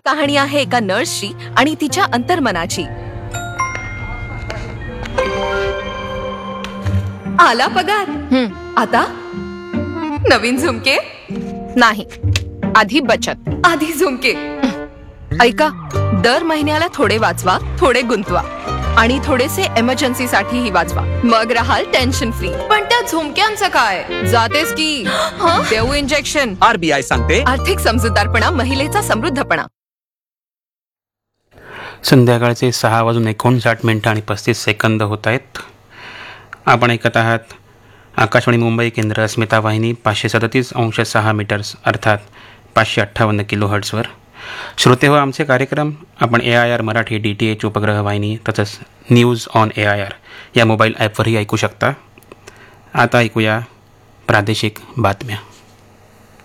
कहाणी आहे एका नर्सची आणि तिच्या अंतर्मनाची. आला पगार. आता नवीन झुमके नाही, आधी बचत. आधी झुमके. ऐका, दर महिन्याला थोडे वाचवा, थोडे गुंतवा आणि थोडेसे इमर्जन्सी साठीही वाचवा. मग राहाल टेन्शन फ्री. पण त्या झुमक्यांचं काय? जातेस की देऊ इंजेक्शन. RBI सांगते, आर्थिक समजूतदारपणा महिलेचा समृद्धपणा. संध्याकाळचे 6:59 आणि 35 सेकंद होत आहेत. आपण ऐकत आहात आकाशवाणी मुंबई केंद्र, अस्मिता वाहिनी 537.6 मीटर्स अर्थात 558 किलोहर्ट्झवर. श्रोते हो, आमचे कार्यक्रम आपण AIR मराठी DTH उपग्रह वाहिनी तसंच न्यूज ऑन AIR या मोबाईल ॲपवरही ऐकू शकता. आता ऐकूया प्रादेशिक बातम्या.